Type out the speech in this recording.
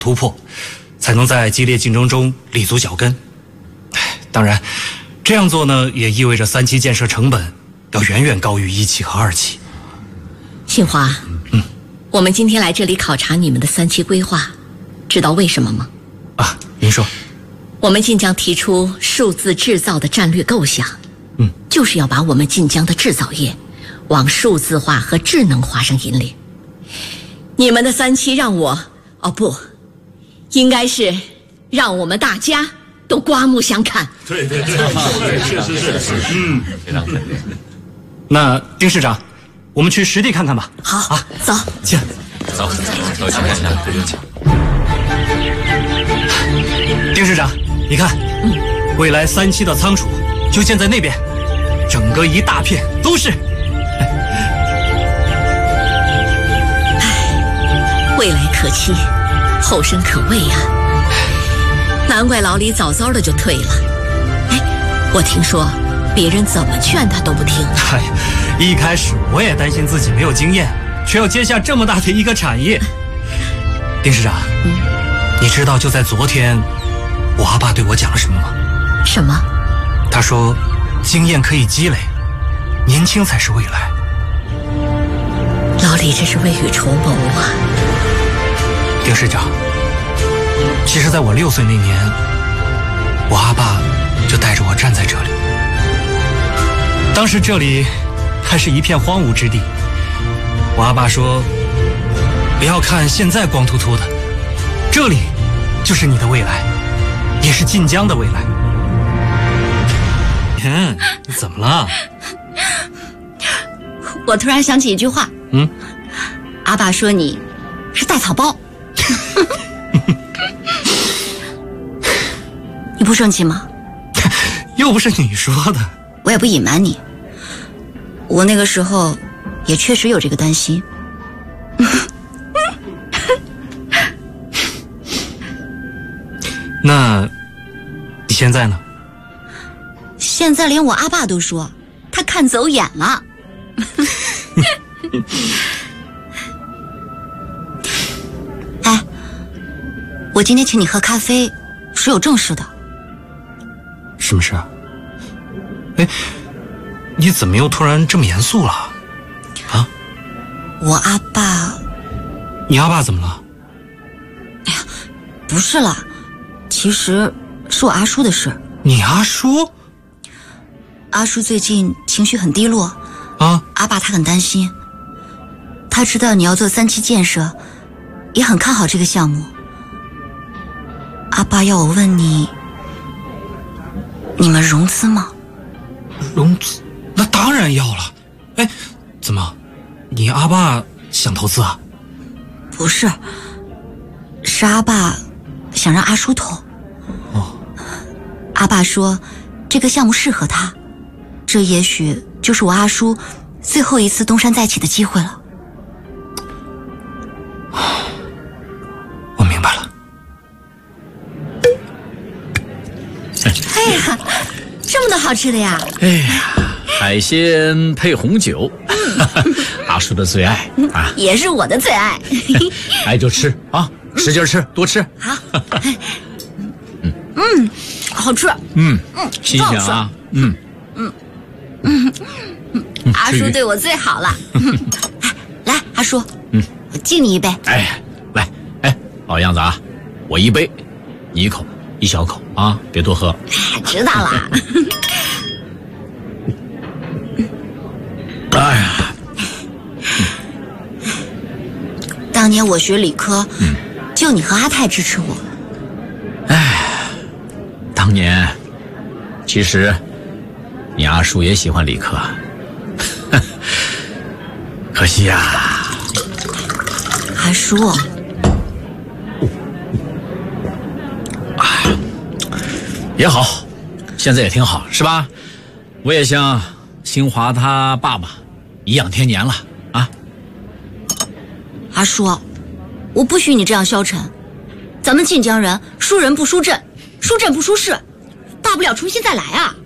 突破，才能在激烈竞争中立足脚跟。当然，这样做呢，也意味着3期建设成本要远远高于1期和2期。 信华，我们今天来这里考察你们的3期规划，知道为什么吗？ 啊，您说。 我们晋江提出数字制造的战略构想，就是要把我们晋江的制造业往数字化和智能化上引领。你们的3期让我，不，应该是让我们大家都刮目相看。 对，是，非常肯定。 那丁市长，我们去实地看看吧。 好啊，走， 请。 走，去看一下。 丁市长，你看，未来3期的仓储就建在那边，整个一大片都是。 未来可期，后生可畏啊！难怪老李早早的就退了。我听说别人怎么劝他都不听。 一开始我也担心自己没有经验，却要接下这么大的一个产业。丁市长，你知道就在昨天，我阿爸对我讲了什么吗？ 什么？ 他说，经验可以积累，年轻才是未来。 老李这是未雨绸缪啊！ 丁市长，其实在我6岁那年，我阿爸就带着我站在这里。当时这里还是一片荒芜之地。我阿爸说，不要看现在光秃秃的，这里就是你的未来，也是晋江的未来。你怎么了？ 我突然想起一句话。阿爸说你是带草包。你不生气吗？ 又不是你说的。 我也不隐瞒你，我那个时候也确实有这个担心。 那你现在呢？ 现在连我阿爸都说他看走眼了。我今天请你喝咖啡是有正事的。 什么事啊？你怎么又突然这么严肃了？啊？ 我阿爸。 你阿爸怎么了？ 不是啦，其实是我阿叔的事。 你阿叔？ 阿叔最近情绪很低落啊。 阿爸他很担心，他知道你要做3期建设，也很看好这个项目。阿爸要我问你，你们融资吗？ 融资？那当然要了。怎么，你阿爸想投资啊？ 不是，是阿爸想让阿叔投。阿爸说这个项目适合他，这也许就是我阿叔最后一次东山再起的机会了。 我明白了。 这么多好吃的呀！ 海鲜配红酒，阿叔的最爱啊， 也是我的最爱。 爱就吃啊，使劲吃，多吃。 好。好吃。 新鲜啊。 阿叔对我最好了。来，阿叔，我敬你一杯。 来，老样子啊，我1杯，你1口，1小口啊，别多喝。 知道了。当年我学理科，就你和阿泰支持我。 当年，其实你阿叔也喜欢理科，可惜呀。 阿叔， 也好，现在也挺好，是吧？我也像新华他爸爸颐养天年了啊。 阿叔，我不许你这样消沉。咱们晋江人输人不输阵，输阵不输势，大不了重新再来啊。